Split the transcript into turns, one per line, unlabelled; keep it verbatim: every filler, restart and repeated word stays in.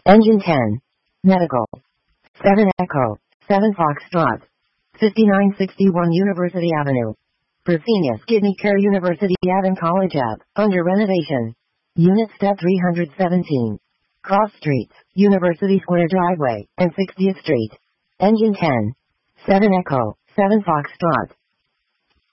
Engine ten. Medical. seven Echo. seven Foxtrot. fifty-nine sixty-one University Avenue. Fresenius Kidney Care University Avon College Ave. Under renovation. Unit Step three hundred seventeen. Cross Streets, University Square Driveway, and sixtieth Street. Engine ten. seven Echo. seven Foxtrot.